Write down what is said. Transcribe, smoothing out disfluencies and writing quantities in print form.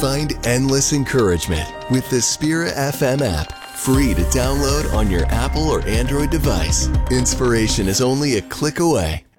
Find endless encouragement with the Spirit FM app, free to download on your Apple or Android device. Inspiration is only a click away.